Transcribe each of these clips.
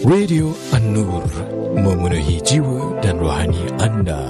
Radio An-Nur, memenuhi jiwa dan rohani anda.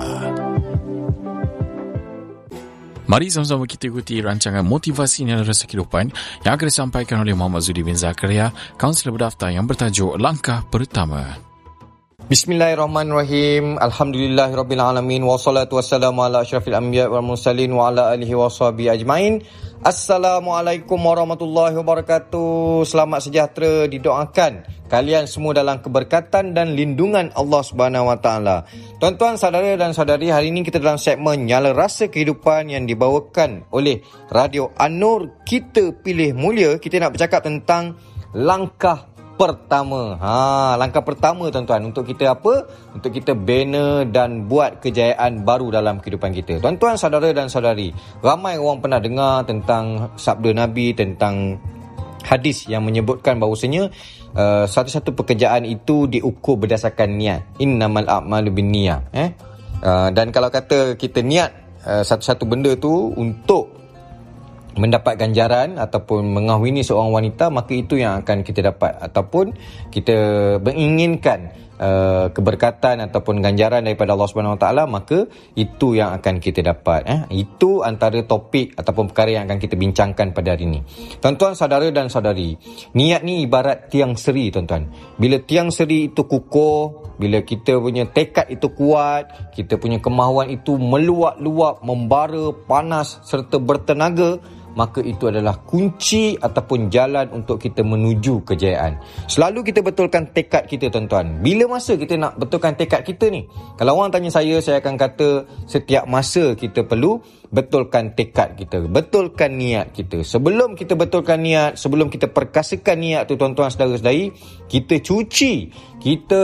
Mari sama-sama kita ikuti rancangan motivasi nilai rasa kehidupan yang akan disampaikan oleh Muhammad Zudi bin Zakaria, kaunselor berdaftar yang bertajuk Langkah Pertama. Bismillahirrahmanirrahim. Alhamdulillahirrabbilalamin. Wassalatu wassalamu ala asyrafil anbiya wal mursalin wa ala alihi wa sahbihi ajmain. Assalamualaikum warahmatullahi wabarakatuh. Selamat sejahtera didoakan kalian semua dalam keberkatan dan lindungan Allah Subhanahu Wa Taala. Tuan-tuan, saudara dan saudari, hari ini kita dalam segmen Nyala Rasa Kehidupan yang dibawakan oleh Radio An-Nur. Kita pilih mulia. Kita nak bercakap tentang langkah pertama. Langkah pertama, tuan-tuan, untuk kita apa? Untuk kita bina dan buat kejayaan baru dalam kehidupan kita. Tuan-tuan, saudara dan saudari, ramai orang pernah dengar tentang sabda Nabi, tentang hadis yang menyebutkan bahawasanya satu-satu pekerjaan itu diukur berdasarkan niat. Innamal a'malu binniyat. Dan kalau kata kita niat satu-satu benda tu untuk mendapat ganjaran ataupun mengahwini seorang wanita, maka itu yang akan kita dapat, ataupun kita menginginkan keberkatan ataupun ganjaran daripada Allah Subhanahu Wa Taala, maka itu yang akan kita dapat. Itu antara topik ataupun perkara yang akan kita bincangkan pada hari ini. Tuan-tuan, saudara dan saudari, niat ni ibarat tiang seri, tuan-tuan. Bila tiang seri itu kukuh, bila kita punya tekad itu kuat, kita punya kemahuan itu meluap-luap, membara, panas serta bertenaga, maka itu adalah kunci ataupun jalan untuk kita menuju kejayaan. Selalu kita betulkan tekad kita, tuan-tuan. Bila masa kita nak betulkan tekad kita ni? Kalau orang tanya saya akan kata setiap masa kita perlu betulkan tekad kita, betulkan niat kita. Sebelum kita betulkan niat, sebelum kita perkasakan niat tu, tuan-tuan, saudara-saudari, kita cuci, kita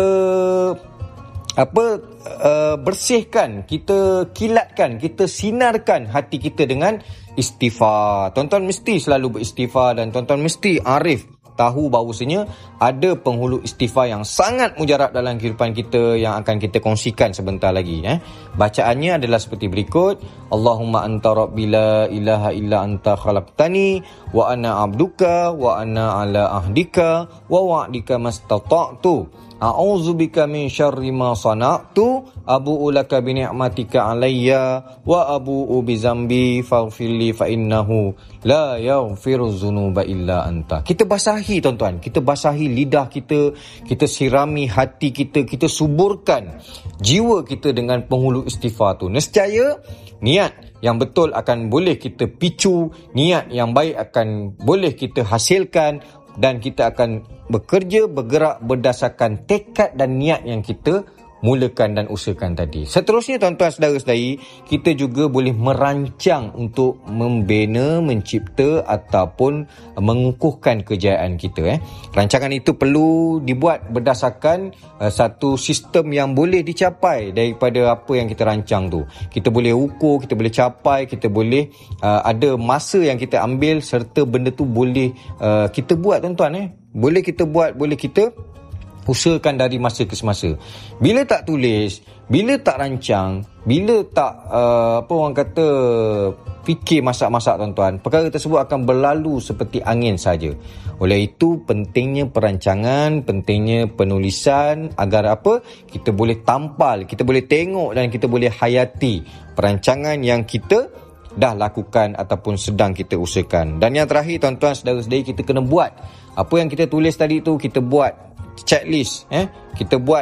bersihkan, kita kilatkan, kita sinarkan hati kita dengan istighfar. Tuan-tuan mesti selalu beristighfar, dan tuan-tuan mesti arif tahu bahawasanya ada penghulu istighfar yang sangat mujarab dalam kehidupan kita yang akan kita kongsikan sebentar lagi. Bacaannya adalah seperti berikut. Allahumma anta rabbi la ilaha illa anta khalaqtani wa ana abduka wa ana ala ahdika wa wa'dika mastata'tu. A'udzubika min syarri ma sana'tu, abu'u laka bi ni'matika 'alayya wa abu'u bi dzambi faghfirli fa innahu la yaghfiru dzunuba illa anta. Kita basahi, tuan-tuan, kita basahi lidah kita, kita sirami hati kita, kita suburkan jiwa kita dengan penghulu istighfar tu. Nescaya niat yang betul akan boleh kita picu, niat yang baik akan boleh kita hasilkan, dan kita akan bekerja, bergerak berdasarkan tekad dan niat yang kita mulakan dan usahakan tadi. Seterusnya, tuan-tuan, saudara-saudari, kita juga boleh merancang untuk membina, mencipta ataupun mengukuhkan kejayaan kita. Rancangan itu perlu dibuat berdasarkan satu sistem yang boleh dicapai daripada apa yang kita rancang tu. Kita boleh ukur, kita boleh capai, kita boleh ada masa yang kita ambil, serta benda tu boleh kita buat, tuan-tuan. Boleh kita buat, boleh kita usahakan dari masa ke semasa. Bila tak tulis, bila tak rancang, bila tak orang kata fikir masak-masak, tuan-tuan, perkara tersebut akan berlalu seperti angin saja. Oleh itu, pentingnya perancangan, pentingnya penulisan, agar apa? Kita boleh tampal, kita boleh tengok dan kita boleh hayati perancangan yang kita dah lakukan ataupun sedang kita usahakan. Dan yang terakhir, tuan-tuan, saudara-saudari, kita kena buat apa yang kita tulis tadi tu. Kita buat checklist. Kita buat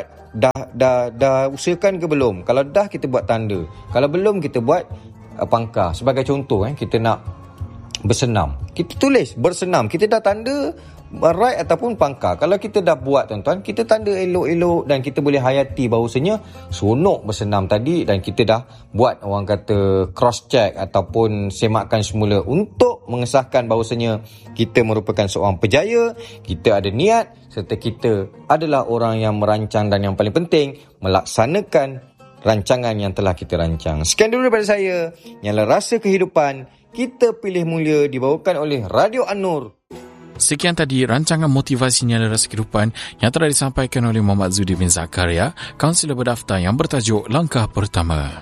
dah usahakan ke belum? Kalau dah, kita buat tanda. Kalau belum, kita buat pangkah. Sebagai contoh, kita nak bersenam, kita tulis bersenam, kita dah tanda right ataupun pangkah. Kalau kita dah buat, tuan-tuan, kita tanda elok-elok, dan kita boleh hayati bahawasanya seronok bersenam tadi, dan kita dah buat, orang kata, cross check ataupun semakkan semula untuk mengesahkan bahawasanya kita merupakan seorang pejaya, kita ada niat, serta kita adalah orang yang merancang dan yang paling penting melaksanakan rancangan yang telah kita rancang. Sekian dulu daripada saya, Nyala Rasa Kehidupan, kita pilih mulia, dibawakan oleh Radio An-Nur. Sekian tadi rancangan motivasi Nyala Rasa Kehidupan yang telah disampaikan oleh Muhammad Zudi bin Zakaria, kaunselor berdaftar yang bertajuk Langkah Pertama.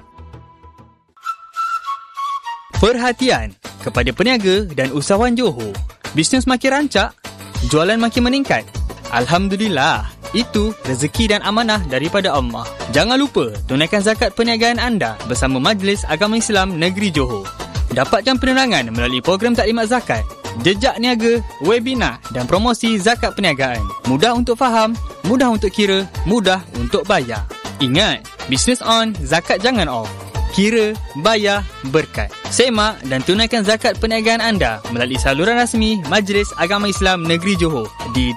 Perhatian kepada peniaga dan usahawan Johor. Bisnes makin rancak, jualan makin meningkat. Alhamdulillah, Itu rezeki dan amanah daripada Allah. Jangan lupa tunaikan zakat perniagaan anda bersama Majlis Agama Islam Negeri Johor. Dapatkan penerangan melalui program taklimat zakat, jejak niaga, webinar dan promosi zakat perniagaan. Mudah untuk faham, mudah untuk kira, mudah untuk bayar. Ingat, bisnes on, zakat jangan off. Kira, bayar, berkat. Semak dan tunaikan zakat perniagaan anda melalui saluran rasmi Majlis Agama Islam Negeri Johor di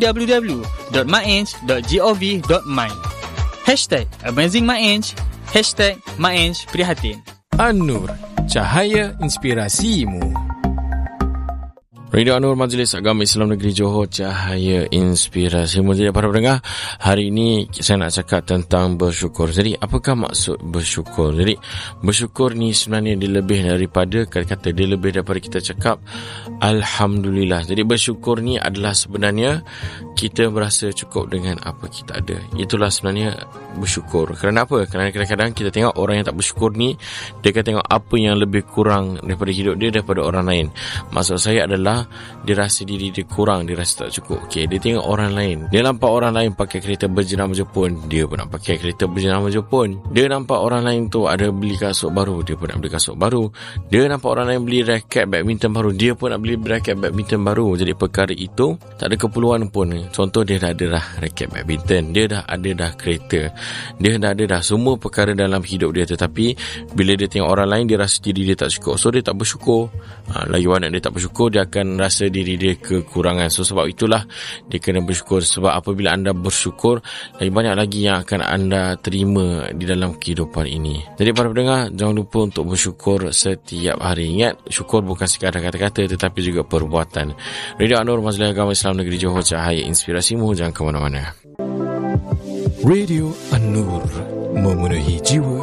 www.maenj.gov.my. #AmazingMaenj, #MaenjPrihatin. An-Nur, cahaya inspirasimu. Radio An-Nur, Majlis Agama Islam Negeri Johor, cahaya inspirasi. Jadi para pendengar, hari ini saya nak cakap tentang bersyukur. Jadi apakah maksud bersyukur? Jadi bersyukur ni sebenarnya dia lebih daripada kata-kata, dia lebih daripada kita cakap Alhamdulillah. Jadi bersyukur ni adalah sebenarnya kita berasa cukup dengan apa kita ada. Itulah sebenarnya bersyukur. Kerana apa? Kerana kadang-kadang kita tengok orang yang tak bersyukur ni, dia akan tengok apa yang lebih kurang daripada hidup dia daripada orang lain. Maksud saya adalah dia rasa diri dia kurang, dia rasa tak cukup. Okey, dia tengok orang lain, dia nampak orang lain pakai kereta berjenama Jepun, dia pun nak pakai kereta berjenama Jepun. Dia nampak orang lain tu ada beli kasut baru, dia pun nak beli kasut baru. Dia nampak orang lain beli raket badminton baru, dia pun nak beli raket badminton baru. Jadi perkara itu tak ada keperluan pun. Contoh, dia dah ada dah raket badminton, dia dah ada dah kereta, dia dah ada dah semua perkara dalam hidup dia. Tetapi bila dia tengok orang lain, dia rasa diri dia tak cukup, so dia tak bersyukur. Lagi banyak dia tak bersyukur, dia akan rasa diri dia kekurangan. So sebab itulah dia kena bersyukur. Sebab apabila anda bersyukur, lagi banyak lagi yang akan anda terima di dalam kehidupan ini. Jadi para pendengar, jangan lupa untuk bersyukur setiap hari. Ingat, syukur bukan sekadar kata-kata tetapi juga perbuatan. Radio An-Nur, Majlis Agama Islam Negeri Johor, cahaya inspirasimu. Jangan ke mana-mana. Radio An-Nur, memenuhi jiwa